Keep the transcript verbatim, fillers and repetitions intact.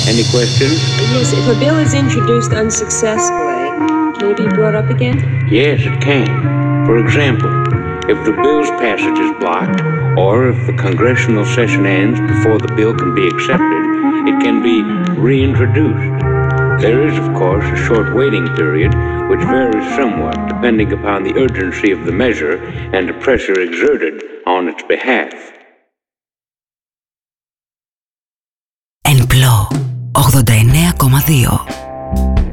Any questions? Yes, if a bill is introduced unsuccessfully, can it be brought up again? Yes, it can. For example, if the bill's passage is blocked, or if the congressional session ends before the bill can be accepted, it can be reintroduced. There is, of course, a short waiting period, which varies somewhat depending upon the urgency of the measure and the pressure exerted on its behalf. Εν πλώ ογδόντα εννέα κόμμα δύο.